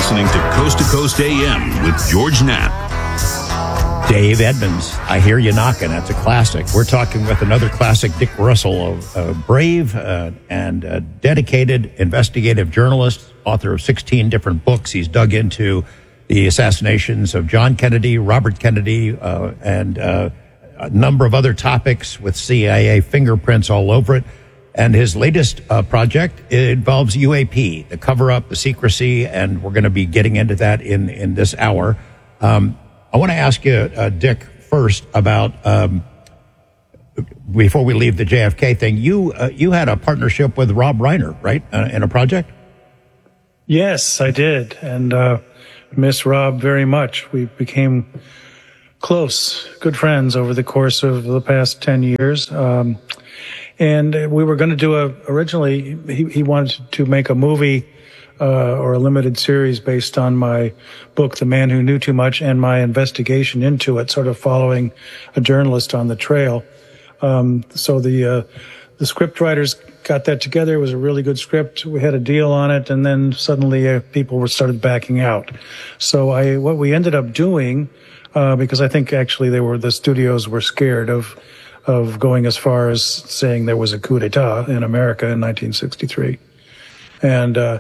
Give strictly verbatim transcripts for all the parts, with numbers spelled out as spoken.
listening to Coast to Coast A M with George Knapp. Dave Edmunds, I Hear You Knocking. That's a classic. We're talking with another classic, Dick Russell, a, a brave uh, and a dedicated investigative journalist, author of sixteen different books. He's dug into the assassinations of John Kennedy, Robert Kennedy, uh, and uh, a number of other topics with C I A fingerprints all over it. And his latest uh, project involves U A P, the cover-up, the secrecy, and we're going to be getting into that in, in this hour. Um, I want to ask you, uh, Dick, first about, um, before we leave the J F K thing, you uh, you had a partnership with Rob Reiner, right, uh, in a project? Yes, I did, and uh, miss Rob very much. We became close, good friends over the course of the past ten years. Um, and we were going to do a, originally, he, he wanted to make a movie uh, or a limited series based on my book, The Man Who Knew Too Much, and my investigation into it, sort of following a journalist on the trail. Um, so the, uh, the script writers got that together. It was a really good script. We had a deal on it, and then suddenly uh, people were started backing out. So I, what we ended up doing, uh, because I think actually they were, the studios were scared of, of going as far as saying there was a coup d'etat in America in nineteen sixty-three. And, uh,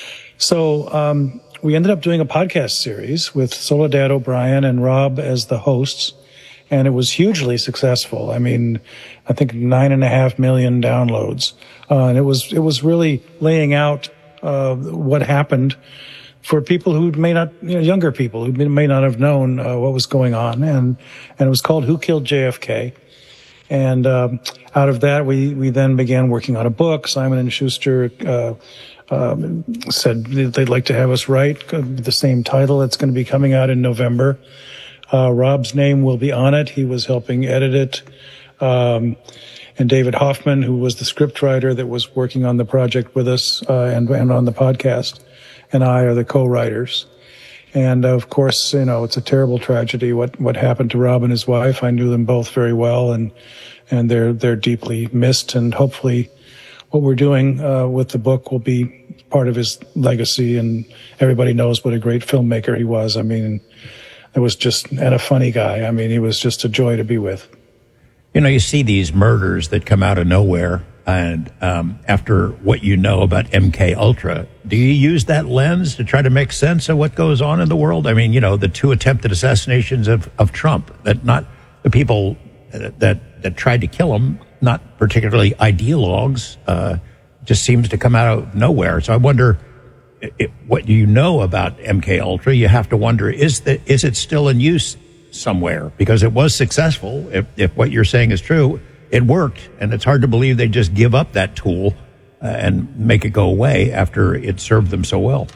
so, um, we ended up doing a podcast series with Soledad O'Brien and Rob as the hosts. And it was hugely successful. I mean, I think nine and a half million downloads. Uh, and it was, it was really laying out, uh, what happened for people who may not, you know, younger people who may not have known, uh, what was going on. And, and it was called Who Killed J F K? And, um, out of that, we, we then began working on a book. Simon and Schuster, uh, um, said they'd like to have us write the same title. It's going to be coming out in November. Uh, Rob's name will be on it. He was helping edit it. Um, and David Hoffman, who was the scriptwriter that was working on the project with us, uh, and, and on the podcast, and I are the co-writers. And of course, you know, it's a terrible tragedy what, what happened to Rob and his wife. I knew them both very well, and, and they're, they're deeply missed. And hopefully what we're doing, uh, with the book will be part of his legacy. And everybody knows what a great filmmaker he was. I mean, it was just, and a funny guy. I mean, he was just a joy to be with. You know, you see these murders that come out of nowhere, and um, after what you know about M K Ultra, do you use that lens to try to make sense of what goes on in the world? I mean, you know, the two attempted assassinations of, of Trump, that not the people that that tried to kill him, not particularly ideologues, uh, just seems to come out of nowhere. So I wonder, it, what you know about M K Ultra, you have to wonder, is the, is it still in use somewhere? Because it was successful. If, if what you're saying is true, it worked, and it's hard to believe they just give up that tool uh, and make it go away after it served them so well.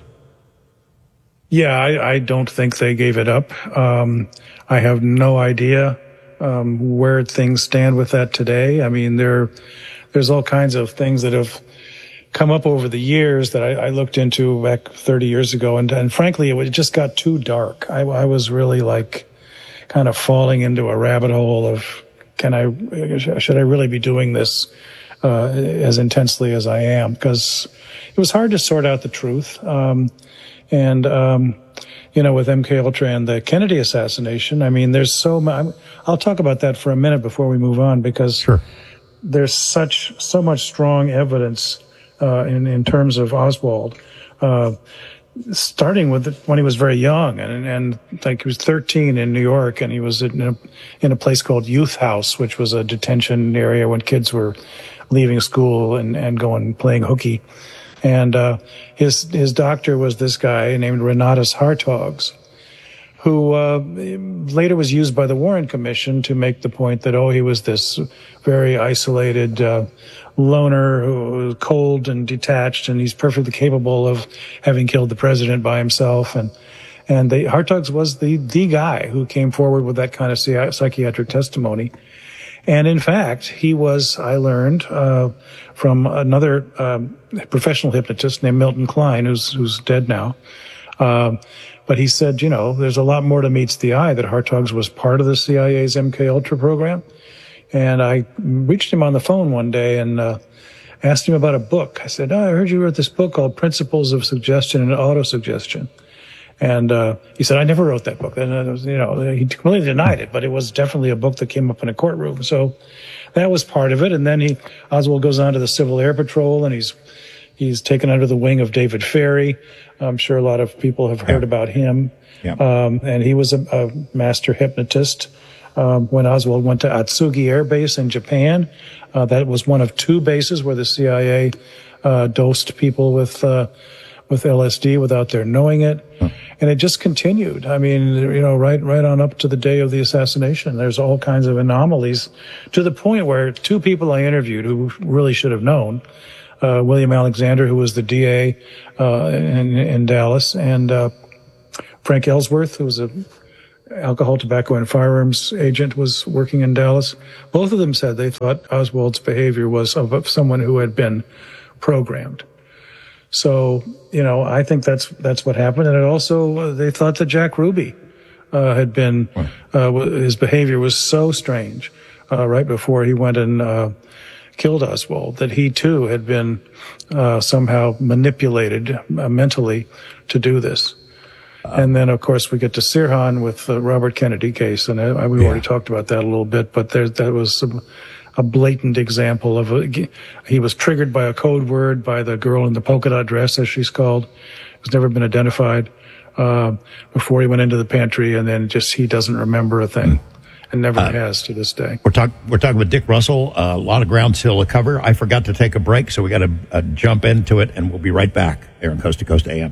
Yeah, I, I don't think they gave it up. Um, I have no idea um, where things stand with that today. I mean, there, there's all kinds of things that have come up over the years that I, I looked into back thirty years ago, and, and frankly, it just got too dark. I, I was really like kind of falling into a rabbit hole of, can I, should I really be doing this uh, as intensely as I am? Because it was hard to sort out the truth. Um, and, um, you know, with M K Ultra and the Kennedy assassination, I mean, there's so much. I'll talk about that for a minute before we move on, because sure. There's such, so much strong evidence uh, in, in terms of Oswald. Uh, starting with when he was very young, and, and like he was thirteen in New York, and he was in a, in a place called Youth House, which was a detention area when kids were leaving school and, and going playing hooky. And, uh, his, his doctor was this guy named Renatus Hartogs, who, uh, later was used by the Warren Commission to make the point that, oh, he was this very isolated, uh, loner who was cold and detached, and he's perfectly capable of having killed the president by himself. And, and the Hartogs was the, the guy who came forward with that kind of psychiatric testimony. And in fact, he was, I learned, uh, from another, um, professional hypnotist named Milton Klein, who's, who's dead now. Um, but he said, you know, there's a lot more to meets the eye, that Hartogs was part of the C I A's M K Ultra program. And I reached him on the phone one day and, uh, asked him about a book. I said, oh, I heard you wrote this book called Principles of Suggestion and Autosuggestion. And uh, he said, I never wrote that book. And it was, you know, he completely denied it, but it was definitely a book that came up in a courtroom. So that was part of it. And then he, Oswald goes on to the Civil Air Patrol, and he's he's taken under the wing of David Ferrie. I'm sure a lot of people have heard yeah. about him. Yeah. Um, and he was a, a master hypnotist. Um, when Oswald went to Atsugi Air Base in Japan, uh, that was one of two bases where the C I A uh, dosed people with uh, with L S D without their knowing it. Huh. And it just continued. I mean, you know, right right on up to the day of the assassination. There's all kinds of anomalies, to the point where two people I interviewed who really should have known, uh, William Alexander, who was the D A uh, in, in Dallas, and uh, Frank Ellsworth, who was a alcohol, tobacco, and firearms agent, was working in Dallas. Both of them said they thought Oswald's behavior was of someone who had been programmed. So, you know, I think that's that's what happened. And it also, uh, they thought that Jack Ruby uh, had been, uh, his behavior was so strange uh, right before he went and uh, killed Oswald, that he too had been uh, somehow manipulated uh, mentally to do this. And then, of course, we get to Sirhan with the Robert Kennedy case, and uh, we yeah. already talked about that a little bit, but there, that was some, a blatant example of a, he was triggered by a code word by the girl in the polka dot dress, as she's called, who's never been identified, uh, before he went into the pantry, and then just he doesn't remember a thing, mm. and never uh, has to this day. We're, talk, we're talking with Dick Russell, uh, a lot of ground still to cover. I forgot to take a break, so we got to uh, jump into it, and we'll be right back here on Coast to Coast A M.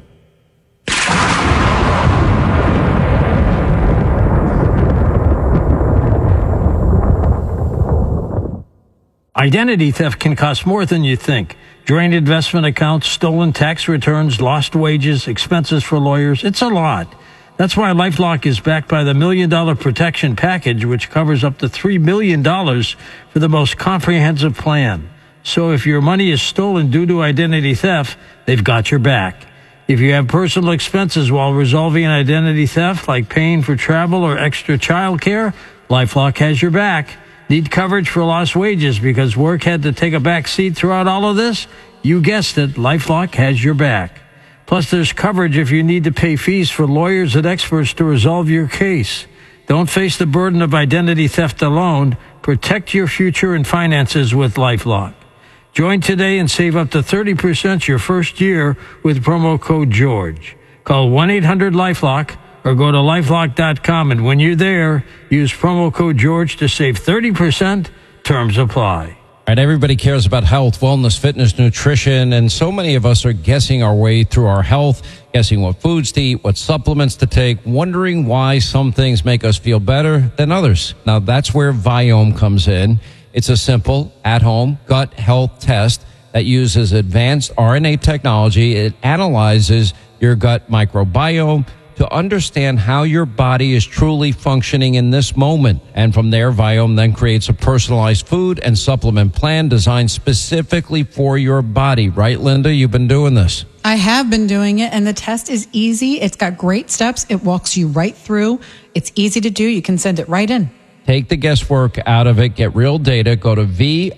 Identity theft can cost more than you think. Drained investment accounts, stolen tax returns, lost wages, expenses for lawyers. It's a lot. That's why LifeLock is backed by the Million Dollar Protection Package, which covers up to three million dollars for the most comprehensive plan. So if your money is stolen due to identity theft, they've got your back. If you have personal expenses while resolving an identity theft, like paying for travel or extra child care, LifeLock has your back. Need coverage for lost wages because work had to take a back seat throughout all of this? You guessed it, LifeLock has your back. Plus, there's coverage if you need to pay fees for lawyers and experts to resolve your case. Don't face the burden of identity theft alone. Protect your future and finances with LifeLock. Join today and save up to thirty percent your first year with promo code GEORGE. Call one eight hundred LifeLock or go to lifelock dot com, and when you're there, use promo code GEORGE to save thirty percent. Terms apply. All right, everybody cares about health, wellness, fitness, nutrition, and so many of us are guessing our way through our health, guessing what foods to eat, what supplements to take, wondering why some things make us feel better than others. Now, that's where Viome comes in. It's a simple, at-home gut health test that uses advanced R N A technology. It analyzes your gut microbiome to understand how your body is truly functioning in this moment. And from there, Viome then creates a personalized food and supplement plan designed specifically for your body. Right, Linda? You've been doing this. I have been doing it, and the test is easy. It's got great steps. It walks you right through. It's easy to do. You can send it right in. Take the guesswork out of it. Get real data. Go to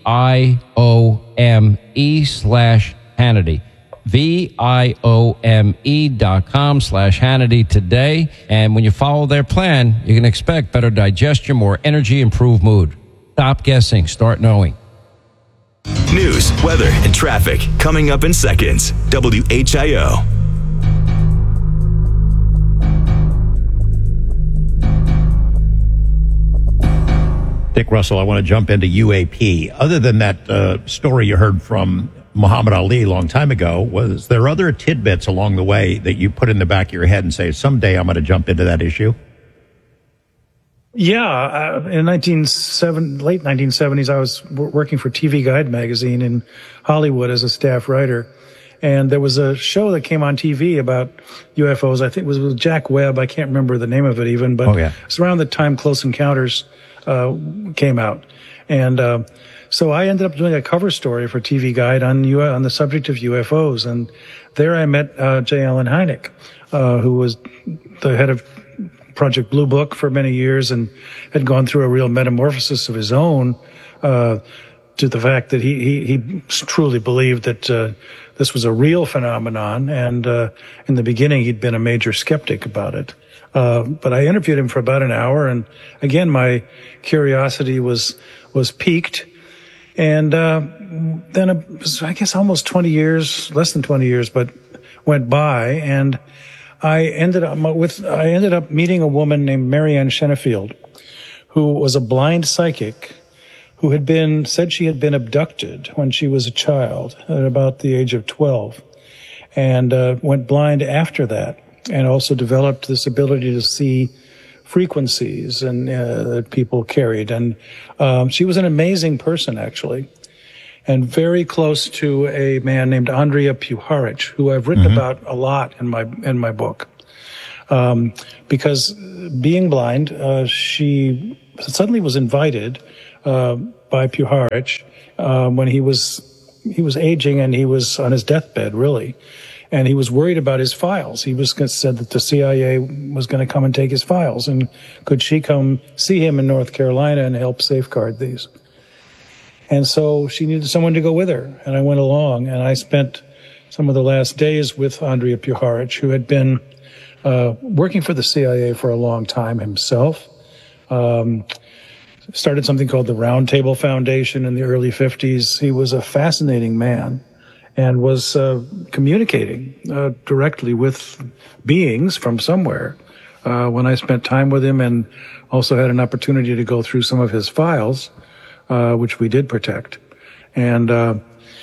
V-I-O-M-E slash Hannity. V-I-O-M-E dot com slash Hannity today. And when you follow their plan, you can expect better digestion, more energy, improved mood. Stop guessing. Start knowing. News, weather, and traffic coming up in seconds. W H I O. Dick Russell, I want to jump into U A P. Other than that uh, story you heard from Muhammad Ali a long time ago, was there other tidbits along the way that you put in the back of your head and say, someday I'm going to jump into that issue? Yeah. Uh, in nineteen seventy, late nineteen seventies, I was w- working for T V Guide magazine in Hollywood as a staff writer. And there was a show that came on T V about U F Os. I think it was with Jack Webb. I can't remember the name of it even, but oh, yeah. It's around the time Close Encounters uh, came out. And uh, so I ended up doing a cover story for T V Guide on U- on the subject of U F Os. And there I met uh, J. Allen Hynek, uh, who was the head of Project Blue Book for many years and had gone through a real metamorphosis of his own, uh, to the fact that he, he, he truly believed that uh, this was a real phenomenon. And uh, in the beginning, he'd been a major skeptic about it. Uh, but I interviewed him for about an hour. And again, my curiosity was was piqued. And uh, then it was, I guess, almost twenty years, less than twenty years, but went by. And I ended up with I ended up meeting a woman named Marianne Shenefield, who was a blind psychic who had been, said she had been abducted when she was a child at about the age of twelve, and uh, went blind after that, and also developed this ability to see frequencies and uh, that people carried. And um, she was an amazing person, actually, and very close to a man named Andrija Puharich, who I've written mm-hmm. about a lot in my in my book. Um, because being blind, uh, she suddenly was invited uh, by Puharich uh, when he was he was aging and he was on his deathbed, really, and he was worried about his files. He was said that the C I A was going to come and take his files, and could she come see him in North Carolina and help safeguard these? And so she needed someone to go with her, and I went along, and I spent some of the last days with Andrija Puharich, who had been uh, working for the C I A for a long time himself. Um, started something called the Round Table Foundation in the early fifties. He was a fascinating man and was uh, communicating uh, directly with beings from somewhere. Uh, when I spent time with him and also had an opportunity to go through some of his files, uh, which we did protect. And, uh,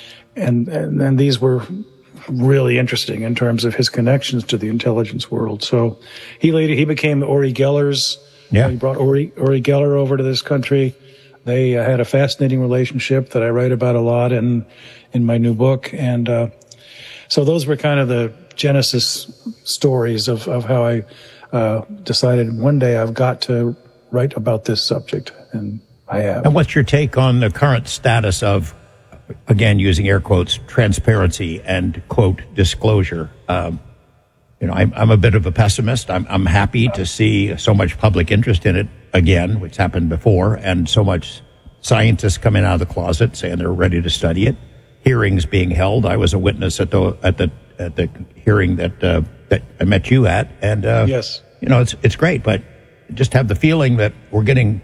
and, and, and these were really interesting in terms of his connections to the intelligence world. So he later, he became Uri Geller's. Yeah. He brought Uri, Uri Geller over to this country. They uh, had a fascinating relationship that I write about a lot in, in my new book. And, uh, so those were kind of the genesis stories of, of how I, uh, decided one day I've got to write about this subject. And I have. And what's your take on the current status of, again, using air quotes, transparency and, quote, disclosure? Um, you know, I'm, I'm a bit of a pessimist. I'm, I'm happy to see so much public interest in it again, which happened before, and so much scientists coming out of the closet saying they're ready to study it. Hearings being held. I was a witness at the at the at the hearing that uh, that I met you at, and uh, yes, you know, it's it's great, but just have the feeling that we're getting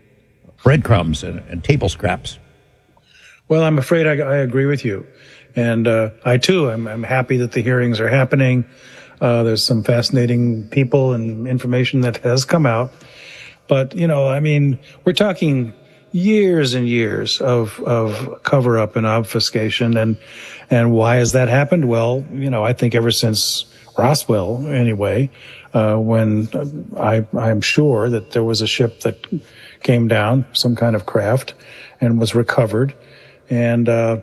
breadcrumbs and, and table scraps. Well, I'm afraid I, I agree with you. And uh, I, too, I'm, I'm happy that the hearings are happening. Uh, there's some fascinating people and information that has come out. But, you know, I mean, we're talking years and years of, of cover-up and obfuscation. And, and why has that happened? Well, you know, I think ever since Roswell, anyway, uh, when I, I'm sure that there was a ship that came down, some kind of craft, and was recovered. And, uh,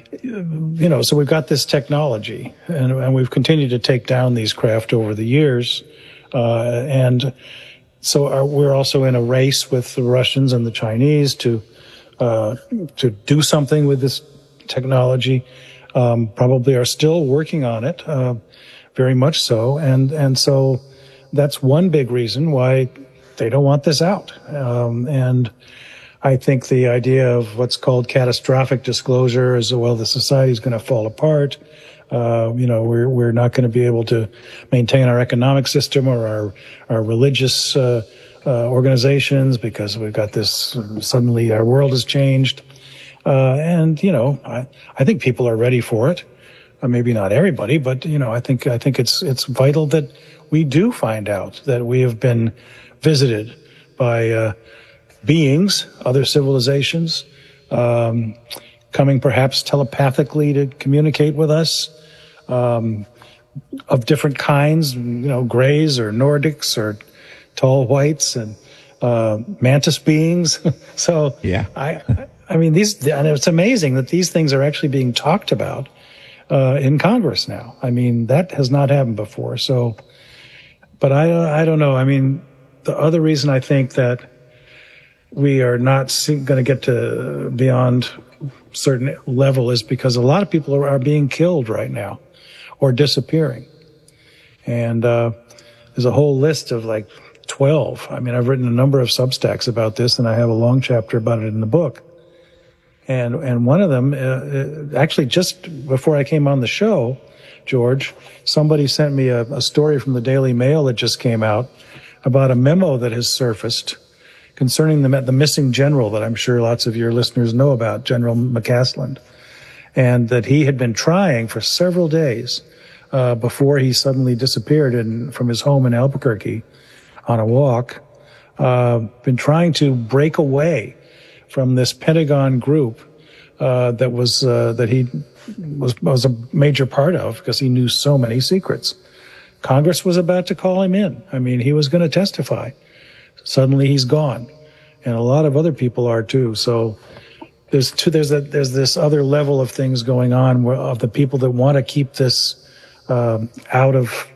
you know, so we've got this technology, and, and we've continued to take down these craft over the years. Uh, and so our, we're also in a race with the Russians and the Chinese to, uh, to do something with this technology. Um, probably are still working on it, uh, very much so. And, and so that's one big reason why they don't want this out. Um, and, I think the idea of what's called catastrophic disclosure is, well, the society is going to fall apart. Uh, you know, we're we're not going to be able to maintain our economic system or our our religious uh, uh, organizations because we've got this. Suddenly, our world has changed, uh, and you know, I I think people are ready for it. Uh, maybe not everybody, but you know, I think I think it's it's vital that we do find out that we have been visited by. Uh, beings, other civilizations, um, coming perhaps telepathically to communicate with us, um, of different kinds, you know, grays or Nordics or tall whites and, uh, mantis beings. So, yeah, I, I mean, these, and it's amazing that these things are actually being talked about, uh, in Congress now. I mean, that has not happened before. So, but I, I don't know. I mean, the other reason I think that we are not going to get to beyond certain level is because a lot of people are, are being killed right now or disappearing. And uh, there's a whole list of like twelve. I mean, I've written a number of Substacks about this, and I have a long chapter about it in the book. And and one of them, uh, actually just before I came on the show, George, somebody sent me a, a story from the Daily Mail that just came out about a memo that has surfaced concerning the, the missing general that I'm sure lots of your listeners know about, General McCaslin, and that he had been trying for several days uh, before he suddenly disappeared in, from his home in Albuquerque on a walk, uh, been trying to break away from this Pentagon group uh, that was uh, that he was was a major part of because he knew so many secrets. Congress was about to call him in. I mean, he was going to testify. Suddenly, he's gone, and a lot of other people are too. So there's two, there's a, there's this other level of things going on where, of the people that want to keep this um, out of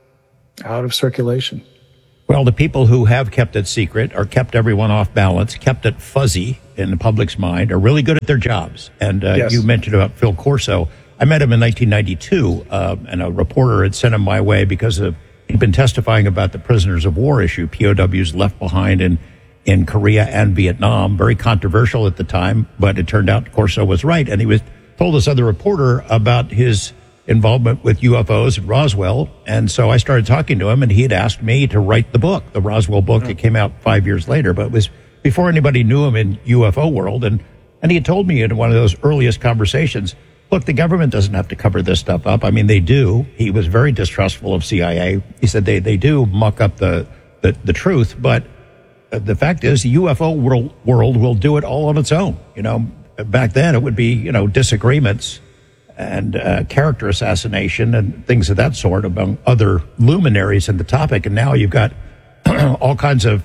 out of circulation. Well, the people who have kept it secret or kept everyone off balance, kept it fuzzy in the public's mind, are really good at their jobs. And uh, Yes. you mentioned about Phil Corso. I met him in nineteen ninety-two, uh, and a reporter had sent him my way because of he'd been testifying about the prisoners of war issue, P O Ws left behind in, in Korea and Vietnam. Very controversial at the time, but it turned out Corso was right. And he was told this other reporter about his involvement with U F Os at Roswell. And so I started talking to him, and he had asked me to write the book, the Roswell book. It came out five years later, but it was before anybody knew him in U F O world. And, and he had told me in one of those earliest conversations, look, the government doesn't have to cover this stuff up. I mean, they do. He was very distrustful of C I A. He said they, they do muck up the, the, the truth, but the fact is the U F O world, world will do it all on its own. You know, back then it would be, you know, disagreements and uh, character assassination and things of that sort among other luminaries in the topic. And now you've got all kinds of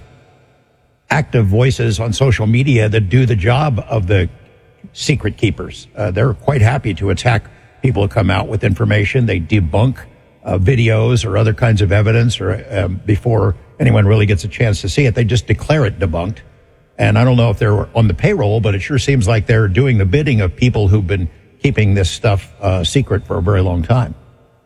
active voices on social media that do the job of the secret keepers. Uh, they're quite happy to attack people who come out with information. They debunk uh, videos or other kinds of evidence or um, before anyone really gets a chance to see it. They just declare it debunked. And I don't know if they're on the payroll, but it sure seems like they're doing the bidding of people who've been keeping this stuff uh, secret for a very long time.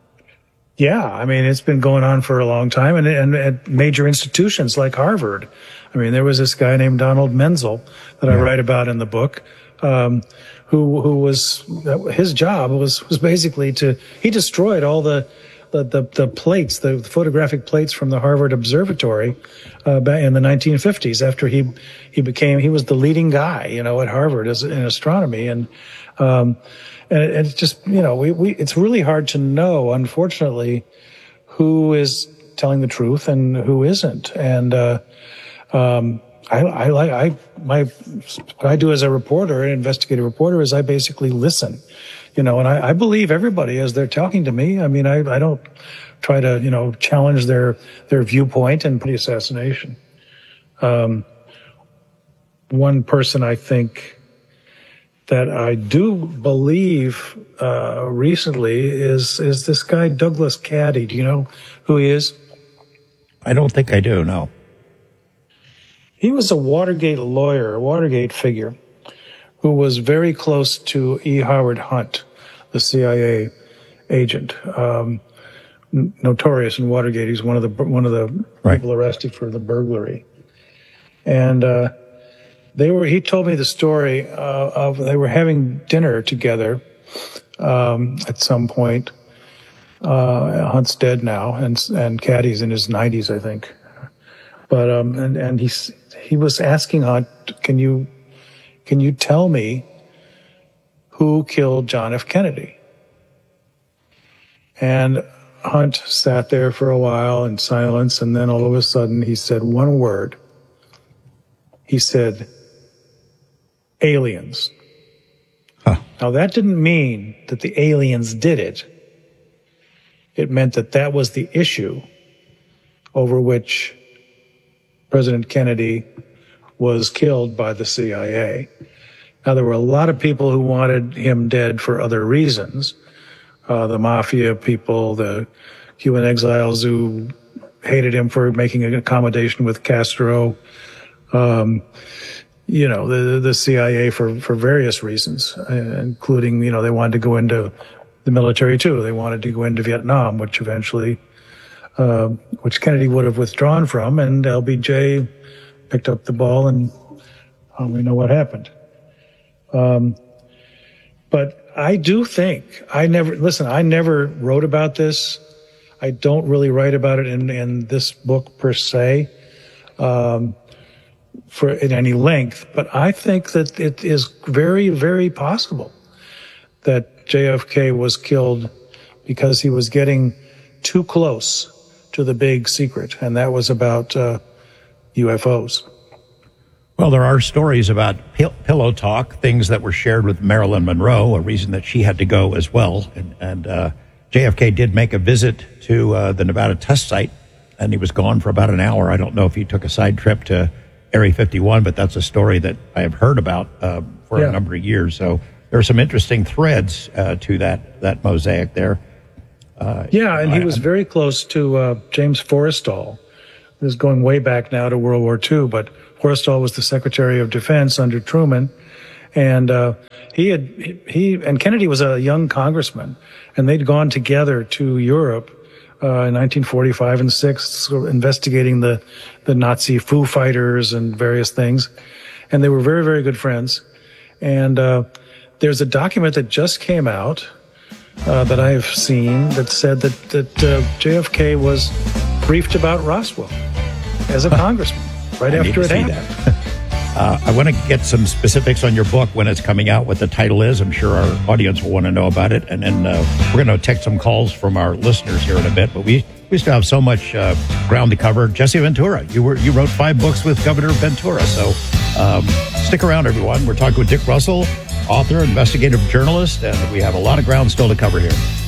Yeah, I mean, it's been going on for a long time, and, and at major institutions like Harvard. I mean, there was this guy named Donald Menzel that I Yeah. write about in the book, um, who who was his job was was basically to he destroyed all the the the, the plates, the photographic plates from the Harvard Observatory uh, back in the nineteen fifties. After he he became he was the leading guy, you know, at Harvard as in astronomy, and um, and it, it's just you know we we it's really hard to know, unfortunately, who is telling the truth and who isn't, and. Uh, um, I, I like, I, my, what I do as a reporter, an investigative reporter, is I basically listen, you know, and I, I believe everybody as they're talking to me. I mean, I, I don't try to, you know, challenge their, their viewpoint and pretty assassination. Um, one person I think that I do believe, uh, recently is, is this guy, Douglas Caddy. Do you know who he is? I don't think I do, no. He was a Watergate lawyer, a Watergate figure, who was very close to E. Howard Hunt, the C I A agent, um, n- notorious in Watergate. He's one of the one of the Right. people arrested for the burglary. And uh, they were. He told me the story uh, of they were having dinner together um, at some point. Uh, Hunt's dead now, and and Caddy's in his nineties, I think. But um, and and he's. He was asking Hunt, can you, can you tell me who killed John F. Kennedy? And Hunt sat there for a while in silence, and then all of a sudden he said one word. He said, aliens. Huh. Now that didn't mean that the aliens did it. It meant that that was the issue over which President Kennedy was killed by the C I A. Now, there were a lot of people who wanted him dead for other reasons. Uh, the mafia people, the Cuban exiles who hated him for making an accommodation with Castro, um, you know, the, the C I A for, for various reasons, uh, including, you know, they wanted to go into the military too. They wanted to go into Vietnam, which eventually Uh, which Kennedy would have withdrawn from, and L B J picked up the ball, and um, we know what happened. Um, but I do think I never listen. I never wrote about this. I don't really write about it in, in this book per se, um, for in any length. But I think that it is very, very possible that J F K was killed because he was getting too close to the big secret, and that was about uh, U F Os. Well, there are stories about pill- pillow talk, things that were shared with Marilyn Monroe, a reason that she had to go as well. And, and uh, J F K did make a visit to uh, the Nevada test site, and he was gone for about an hour. I don't know if he took a side trip to Area fifty-one, but that's a story that I have heard about uh, for Yeah. a number of years. So there are some interesting threads uh, to that, that mosaic there. Uh, Yeah, and he I- was very close to uh, James Forrestal. This is going way back now to World War Two, but Forrestal was the Secretary of Defense under Truman, and uh, he had he and Kennedy was a young congressman, and they'd gone together to Europe uh, in nineteen forty-five and six, sort of investigating the the Nazi Foo Fighters and various things, and they were very very good friends. And uh, there's a document that just came out uh, that I've seen that said that that uh, J F K was briefed about Roswell as a congressman right I need after to it see happened. that. uh, I want to get some specifics on your book when it's coming out, what the title is. I'm sure our audience will want to know about it. And then uh, we're going to take some calls from our listeners here in a bit. But we, we still have so much uh, ground to cover. Jesse Ventura, you were you wrote five books with Governor Ventura. So um, stick around, everyone. We're talking with Dick Russell, author, investigative journalist, and we have a lot of ground still to cover here.